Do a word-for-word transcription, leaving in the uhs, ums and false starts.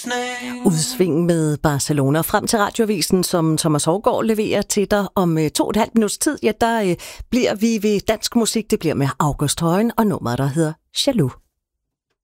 Udsving med Barcelona. Frem til Radioavisen, som Thomas Hougaard leverer til dig om uh, to og et halvt minuts tid, ja, der uh, bliver vi ved dansk musik. Det bliver med August Højen og nummeret, der hedder Jaloux.